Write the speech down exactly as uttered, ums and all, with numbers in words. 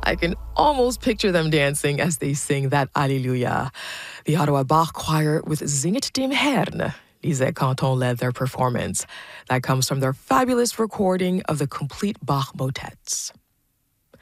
I can almost picture them dancing as they sing that Alleluia. The Ottawa Bach Choir with Zing it dem Herrn, Lisette Canton led their performance. That comes from their fabulous recording of the complete Bach motets.